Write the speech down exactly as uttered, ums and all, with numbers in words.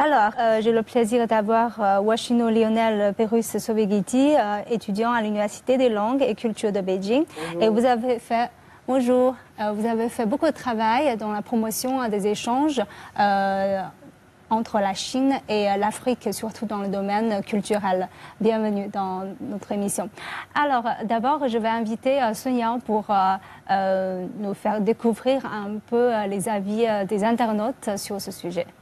Alors, euh, j'ai le plaisir d'avoir euh, Washino Lionel Perus Sovegiti, euh, étudiant à l'Université des langues et cultures de Beijing. Bonjour. Et vous avez fait, bonjour, euh, vous avez fait beaucoup de travail dans la promotion des échanges euh, entre la Chine et l'Afrique, surtout dans le domaine culturel. Bienvenue dans notre émission. Alors, d'abord, je vais inviter euh, Sun Yang pour euh, euh, nous faire découvrir un peu les avis euh, des internautes sur ce sujet.